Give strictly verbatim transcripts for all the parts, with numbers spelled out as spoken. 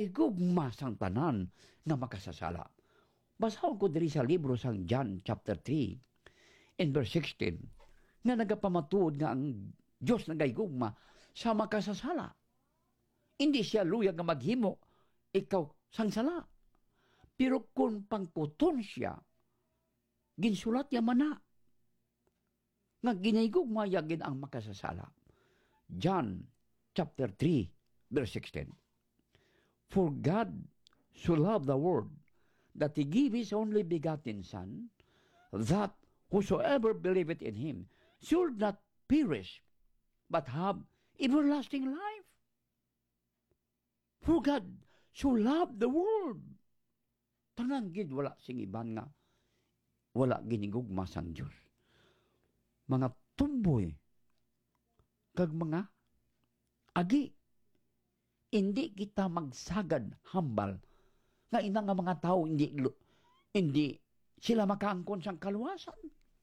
igugma sang tanan nga makasasala. Basahon ko diri sa libro sang John chapter three in verse sixteen nga nagapamatuod nga ang Diyos nagaigugma sa makasasala. Hindi siya luyag nga maghimo ikaw sang sala. Pero kung pangkuton siya, ginsulat niya mana nga ginaigugma yagin ang makasasala. John chapter three verse sixteen. For God so loved the world that He gave His only begotten Son, that whosoever believeth in Him should not perish, but have everlasting life. For God so loved the world. Tanang gid wala sing iban nga wala ginigugma sang Dios. Mga tumboy kag mga agi, hindi kita magsagad hambal nga ina nga mga tao hindi hindi sila makaangkon sang kaluwasan.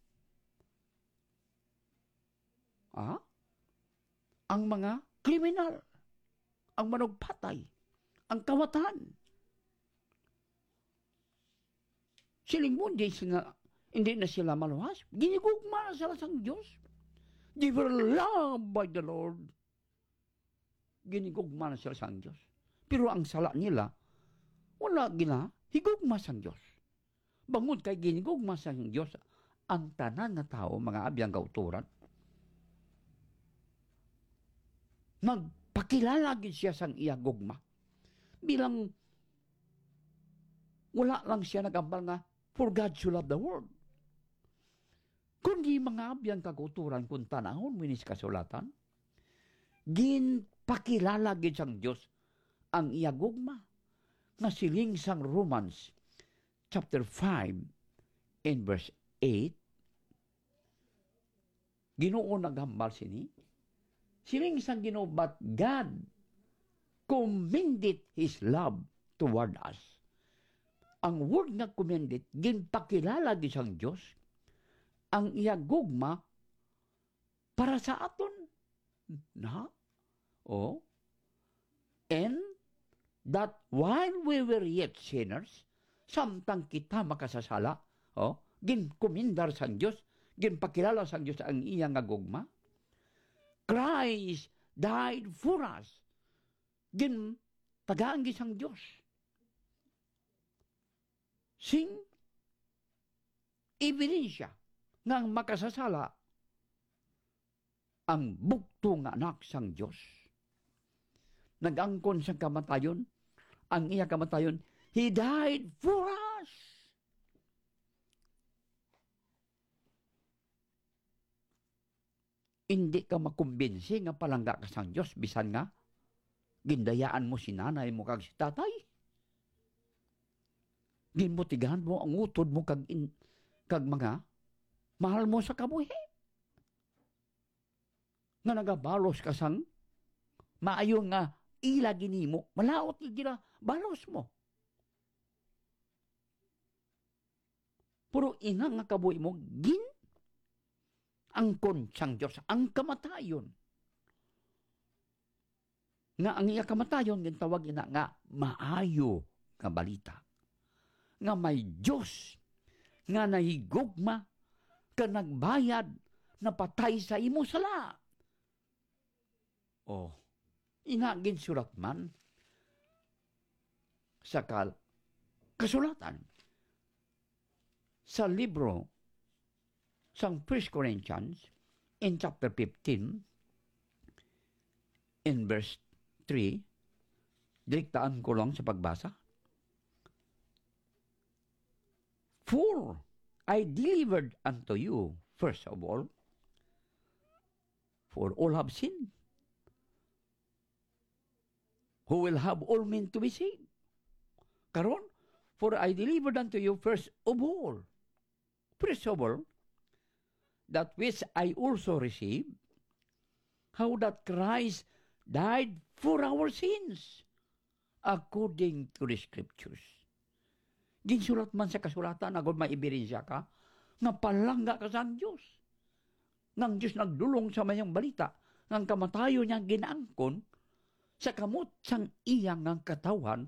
Ah? Ang mga kriminal, ang manugpatay, ang kawatan. Siling mo, hindi, sila, hindi na sila maluwas. Ginigugma na sila sang Diyos. They were loved by the Lord. Ginigugma na sila sang Diyos. Pero ang sala nila, wala gina, higugma sang Diyos. Bangod kay ginigugma sang Diyos, ang tanan na tao, mga abiyang kauturan, magpakilala gid siya sang iya gugma. Bilang wala lang siya nagambal nga, for God so loved the world. Kundi mga abiyang kaguturan kung tanahon minis kasulatan, ginpakilala gid sang Dios ang iya gugma nga siling sang Romans chapter five in verse eight. Ginoo naghambal sini siling sang Ginoo, but God commended His love toward us. Ang word nga commended, ginpakilala di sang Diyos, ang iya gugma para sa aton. Na? Oh. And that while we were yet sinners, samtang kita makasasala, oh, ginkomendar sang Diyos, ginpakilala sang Diyos ang iya nga gugma, Christ died for us. Gin tagaan gisang Diyos. Sing ebidensya nga makasasala ang bugto nga anak sang Diyos. Nagangkon sa kamatayon, ang iya kamatayon, He died for us. Hindi ka makumbinsi nga palangga ka sang Diyos, bisan nga, gindayaan mo si nanay mo kag si tatay. Ginmutigahan mo ang utod mo kag, in, kag mga mahal mo sa kabuhi. Nga nagabalos ka sang maayo nga ila ginimo, malaot gina balos mo. Puro ina nga kabuhi mo, gin angkon sang Diyos, ang kamatayon. Nga ang iya kamatayon, gintawag ina nga maayo nga balita. Nga may Diyos nga nahigugma ka nagbayad na patay sa imo sala. Oh, inagin surat man sa kal kasulatan sa libro sang First Corinthians in chapter fifteen in verse three, direktaan ko lang sa pagbasa. For I delivered unto you, first of all, for all have sinned, who will have all men to be saved. Karon, for I delivered unto you first of all, first of all, that which I also received, how that Christ died for our sins, according to the Scriptures. Ginsulat man sa kasulatan, agad maibirensya ka, nga palangga ka sa Diyos. Nang Diyos nagdulong sa mayang balita, nang kamatayo niyang ginaangkon, sa kamot sang iyang ang katawan,